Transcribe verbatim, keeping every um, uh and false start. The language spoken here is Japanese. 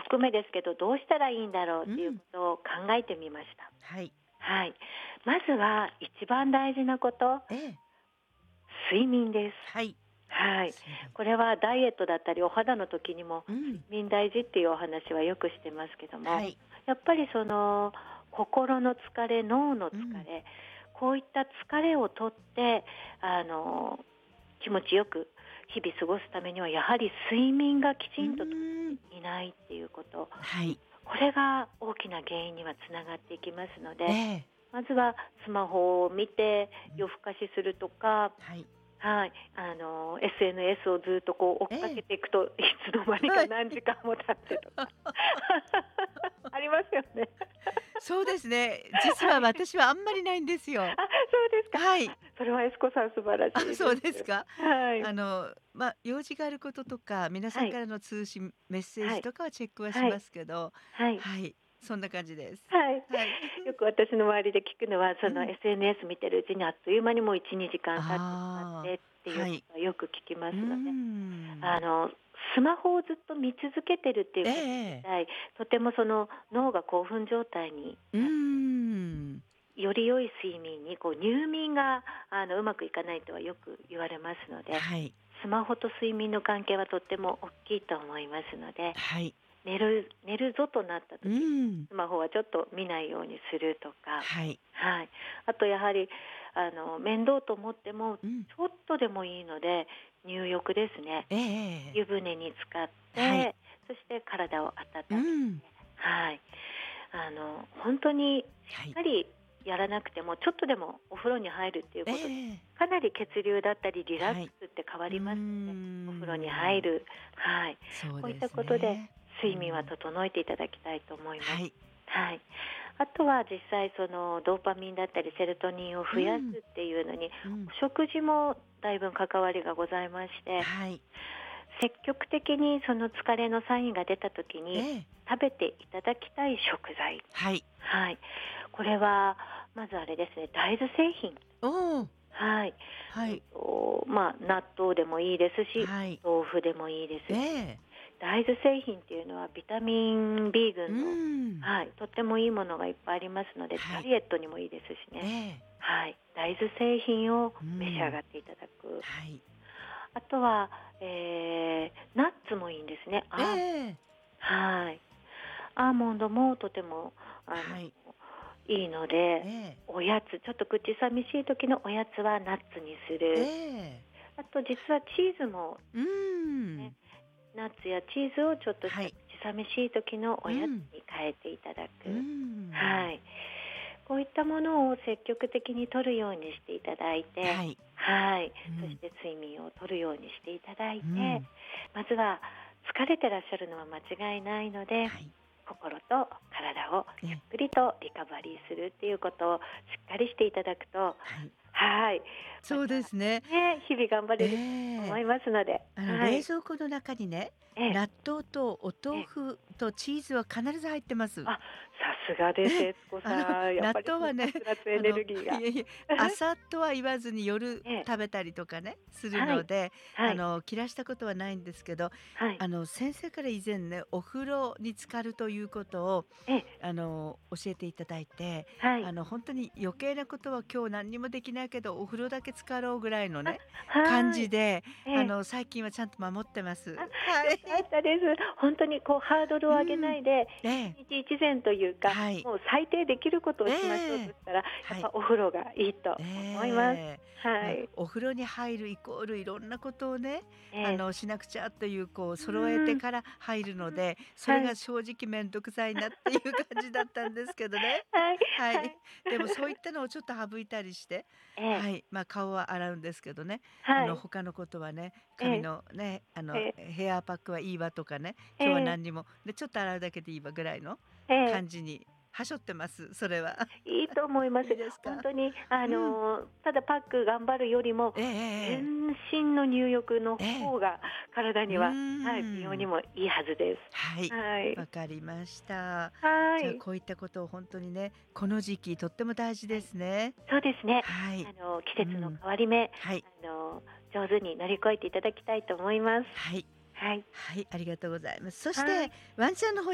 含めですけど、どうしたらいいんだろううっていうんことを考えてみました。 はい。 はい。まずは一番大事なこと、 ええ。 睡眠です。 はい。 はい。 睡眠。 これはダイエットだったりお肌の時にも睡うん。 眠大事っていうお話はよくしてますけども、 はい。 やっぱりその心の疲れ、脳の疲うん。 れ、こういった疲れをとってあの気持ちよく日々過ごすためには、やはり睡眠がきうちんと取ーん。 れていないっていうこと、 はい。 これが大きな原因にはつながっていきますので、 ええ。 まずはスマホを見てうん。 夜更かしするとか、 はい。 はい、あの エスエヌエス をずっとこう追っかけええ。 ていくと、いつの間にはい。 か何時間も経ってとかありますよね。 そうですね。実ははい。 私はあんまりないんですよ。 あ、そうですか。あ、 はい。 それはエスコさん素晴らしあ、 いそうです。 ですか。 はい。 あの、ま、用事があることとか、皆さはい。 んからの通信、メッセーはい。 ジとかはチェックはしはい。 ますけど、 はい。 はい、そんな感じです。 はい。 はい。 よく私の周りで聞くのは、そのうん。 エスエヌエス 見てるうちにあっという間にもういち、にじかん経ってしまっああ、 てっていうはい。 ことはよく聞きまうーすので、あん。 のスマホをずっと見続けてるっていうええこと自ええ。 体、とてもその脳が興奮状態にうーなって、 ん。 より良い睡眠にこう入眠があのうまくいかないとはよく言われますので、 はい。 スマホと睡眠の関係はとっても大きいと思いますので、 はい。 寝る寝るぞとなったう時、 ーん。 スマホはちょっと見ないようにするとか、 はい。 はい。あとやはりあの面倒と思ってもちうん。 ょっとでもいいので入浴ですね。 ええええええ。 湯船に浸かっはい。 て、そして体を温めて、 うん。 はい。あの本当にしはい。 っかりやらなくても、ちょっとでもお風呂に入るっていうええことで、 ええ。 かなり血流だったりリラックはい。 スって変わうーりますので、お風呂に入ん。 る、はい。こういったそうですことでね。う睡眠はん。 整えていただきたいと思います。 はい。 はい。あとは実際そのドーパミンだったりセロトニンを増やすうん。 っていうのに、 うん。 お食事もだいぶ関わりがございまして、 はい。 積極的にその疲れのサインが出た時にええ。 食べていただきたい食材、 はい。 はい、これはまずあれですね、大豆製品、 おお。 はい、うんはい。 とまあ、納豆でもいいですし、 はい。 豆腐でもいいですえし、 え。 大豆製品っていうのはビタミン B う群の、 ーん。 はい、とってもいいものがいっぱいありますので、 はい。 ダイエットにもいいですしえね、 え。 はい、大豆製品をう召し上がん。 っていただく。 はい。 あとは、えー、ナッツもいいんですね。 ええアーええ。 はい。アーモンドもとてもあのはい。 いいので、 ええ。 おやつ、ちょっと口寂しい時のおやつはナッツにすえる。 え。 あと実はチーズもうーね、 ん。 ナッツやチーズをちょっとした口はい。 寂しい時のおやつうん。 に変えていただうーく。はん。 い。こういったものを積極的に摂るようにしていただいて、 はい。 はい。 うん。 そして睡眠をとるようにしていただいて、 うん。 まずは疲れてらっしゃるのは間違いないので、 はい。 心と体をゆっええ。 くりとリカバリーするっていうことをしっかりしていただくと、 はい。 はい。まそうた、 ですね。 ね、日々頑張えれると思え。 いますので、 あの、冷はい。 蔵庫の中にね、 ええ、 納豆とおええ。 豆腐とチーズは必ず入ってます。 あ、さすがです、 ええ、 悦子あの、 さん。やっ納ぱりその豆はね、 はつらつエネあの、 ルギーが。 いえいえ、朝とは言わずに夜ええ、 食べたりとかね、するはい。 ので、 はい。 あの、切らしたことはないんですけど、 はい。 あの、先生から以前ね、お風呂に浸かるということを、 ええ、 あの、教えていただいて、 はい。 あの、ほんとに余計なことは今日何にもできないけど、お風呂だけ浸かろうぐらいのあ、 ね、感はい。 じで、 ええ。 あの、最近はちゃんと守ってまあ、 す。はい。 良かったです。ほんとにこうハードルを上げうん。 ないで、 ええ。 いちにちいちぜんというか、 はい。 もう最低できることをえしましょうとえ。 したら、やっはい。 ぱお風呂がいいとえ思います。 え。ま、 はい。 お風呂に入るイコールいろんなことをね、 ええ。 あの、しなくちゃというこうう揃えーん。 てから入るのうん。 で、それはい。 が正直めんどくさいなっていう感じだったんですけどね。 はい、 はい。 はい。 でもそういったのをちょっと省いたりして、 ええ、 はい、ま、顔は洗うんですけどね、あの、 はい。 他のことはね、髪ええ、 のね、あの、 ええ、 ヘアパックはいいわとかね、 え今日はえ、 何にも、で、ちょっと洗うだけでいいわぐらいのええ。 感じにはしょってます、それは。 いいと思います。 いいですか？ ほんとにあうん。 の、ただパック頑張るよりも、 ええええええ。 全身の入浴のええ。 方が体うには、はい、美容ーん。 にもいいはずです。 はい、 はい。 わかりました。じゃあ、 はい。 こういったことをほんとにね、この時期とっても大事ではい。 すね。 そうですね。 はい。 あの、季節のうん。 変わり目、 はい。 あの、上手に乗り越えていただきたいと思います。 はい。 はい。 はい、ありがとうございます。そして、 はい。 ワンちゃんの方